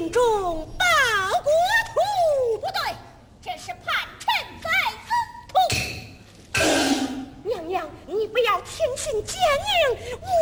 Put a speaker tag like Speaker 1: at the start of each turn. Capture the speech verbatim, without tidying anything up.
Speaker 1: 心中报国图。
Speaker 2: 不对，这是叛臣在司徒。
Speaker 1: 娘娘，你不要听信奸佞，